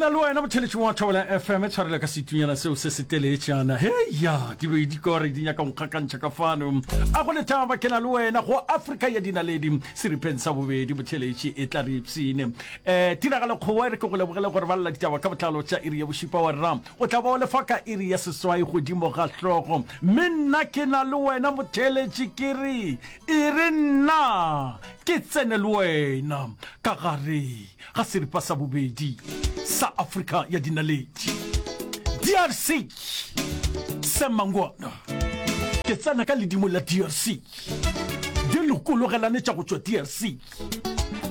na lo wena motheletši wa Thobela FM tshwarela ka setunyana seo se se teletšana heya di be di kore di nyaka nkgakantšha ka fano a go lethaba ke na le wena go Afrika ya dinaledi seripeng sa bobedi motheletši e tla re ipsine tiragalo kgowa re ke go lebogela gore ba lla ditaba ka botlalo tša iri ya bošipa wa rra o tla ba o lefa ka iri ya seswai godimo ga hlogo mme nna ke na le wena motheletši ke re e re nna ke tsene le wena ka gare ga seripa sa bobedi sa Afrika ya dinaledi DRC Semangwana ke tsana ka ledimo la DRC di lokologelane tša go tšwa DRC